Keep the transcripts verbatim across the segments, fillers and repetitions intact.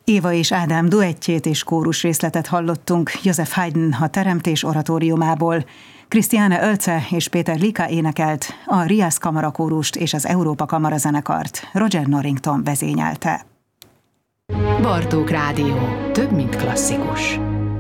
Éva és Ádám duettjét és kórus részletet hallottunk Joseph Haydn a Teremtés oratóriumából. Krisztiáne Oelze és Péter Lika énekelt, a Rias Kamarakórust és az Európa Kamarazenekart Roger Norrington vezényelte. Bartók Rádió. Több, mint klasszikus.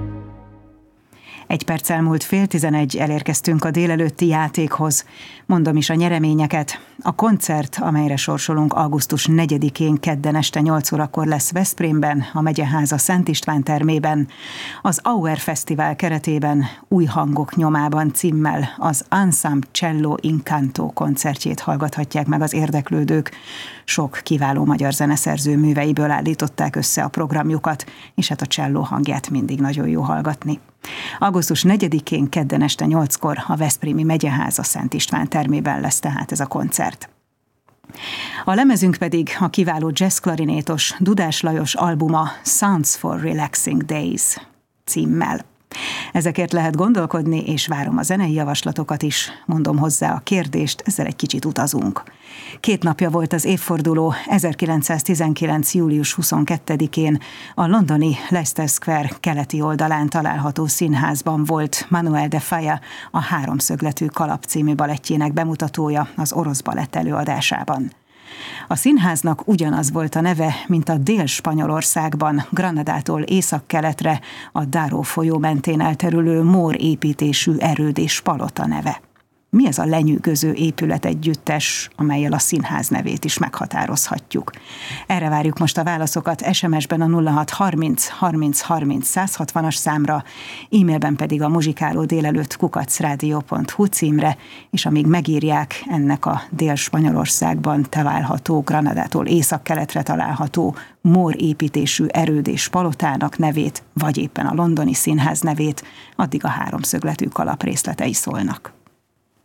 Egy perc elmúlt fél tizenegy, elérkeztünk a délelőtti játékhoz. Mondom is a nyereményeket. A koncert, amelyre sorsolunk augusztus negyedikén kedden este nyolc órakor lesz Veszprémben, a Megyeháza Szent István termében. Az Auer Fesztivál keretében Új hangok nyomában címmel az Ensemble Cello Incanto koncertjét hallgathatják meg az érdeklődők. Sok kiváló magyar zeneszerző műveiből állították össze a programjukat, és hát a cselló hangját mindig nagyon jó hallgatni. augusztus negyedikén kedden este nyolckor a veszprémi Megyeháza Szent István termében lesz tehát ez a koncert. A lemezünk pedig a kiváló jazzklarinétos Dudás Lajos albuma Sounds for Relaxing Days címmel. Ezekért lehet gondolkodni, és várom a zenei javaslatokat is, mondom hozzá a kérdést, ezzel egy kicsit utazunk. Két napja volt az évforduló, ezerkilencszáztizenkilenc. július huszonkettedikén a londoni Leicester Square keleti oldalán található színházban volt Manuel de Falla a Háromszögletű kalap című balettjének bemutatója az orosz balett előadásában. A színháznak ugyanaz volt a neve, mint a Dél-Spanyolországban, Granadától északkeletre, a Douro folyó mentén elterülő mór építésű erőd és palota neve. Mi ez a lenyűgöző épületegyüttes, amellyel a színház nevét is meghatározhatjuk? Erre várjuk most a válaszokat es em es-ben a nulla hat harminc harminc harminc száz hatvanas számra, e-mailben pedig a muzsikáló délelőtt kukac rádió pont hu címre, és amíg megírják ennek a Dél-Spanyolországban található, Granadától északkeletre található mór építésű erőd és palotának nevét, vagy éppen a londoni színház nevét, addig a Háromszögletű kalap részletei szólnak.